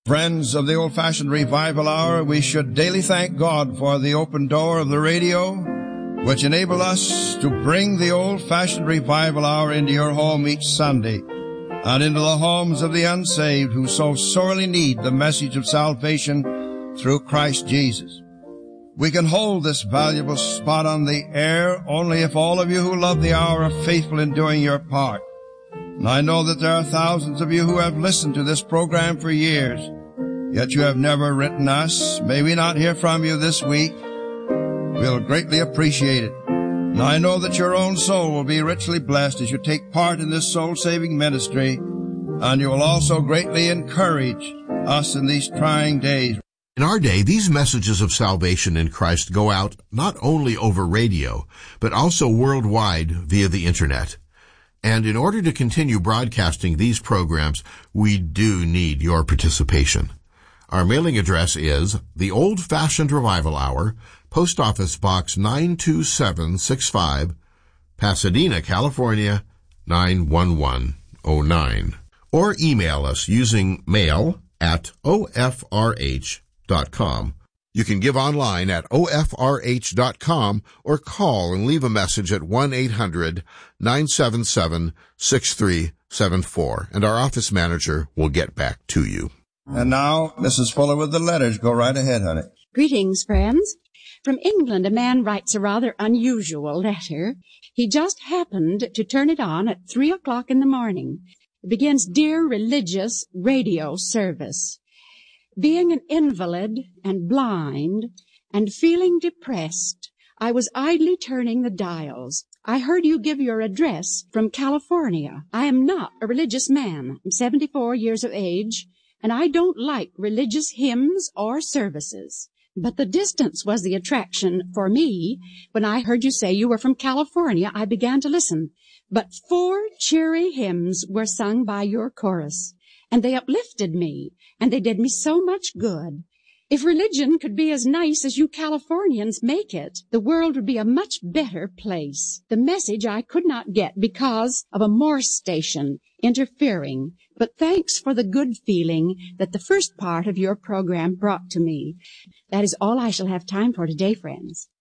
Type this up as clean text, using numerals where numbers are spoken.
Friends of the Old-Fashioned Revival Hour, we should daily thank God for the open door of the radio, which enable us to bring the Old-Fashioned Revival Hour into your home each Sunday and into the homes of the unsaved who so sorely need the message of salvation through Christ Jesus. We can hold this valuable spot on the air only if all of you who love the hour are faithful in doing your part. And I know that there are thousands of you who have listened to this program for years, yet you have never written us. May we not hear from you this week? We'll greatly appreciate it. And I know that your own soul will be richly blessed as you take part in this soul-saving ministry, and you will also greatly encourage us in these trying days. In our day, these messages of salvation in Christ go out not only over radio, but also worldwide via the Internet. And in order to continue broadcasting these programs, we do need your participation. Our mailing address is the Old-Fashioned Revival Hour, Post Office Box 92765, Pasadena, California, 91109. Or email us using mail@ofrh.com. You can give online at ofrh.com or call and leave a message at 1-800-977-6374, and our office manager will get back to you. And now, Mrs. Fuller with the letters. Go right ahead, honey. Greetings, friends. From England, a man writes a rather unusual letter. He just happened to turn it on at 3 o'clock in the morning. It begins, "Dear Religious Radio Service. Being an invalid and blind and feeling depressed, I was idly turning the dials. I heard you give your address from California. I am not a religious man. I'm 74 years of age, and I don't like religious hymns or services. But the distance was the attraction for me. When I heard you say you were from California, I began to listen. But 4 cheery hymns were sung by your chorus, and they uplifted me, and they did me so much good. If religion could be as nice as you Californians make it, the world would be a much better place. The message I could not get because of a Morse station interfering, but thanks for the good feeling that the first part of your program brought to me. That is all I shall have time for today, friends."